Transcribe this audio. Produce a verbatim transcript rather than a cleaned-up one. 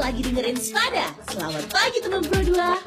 lagi dengerin Spada. Selamat pagi teman Pro dua.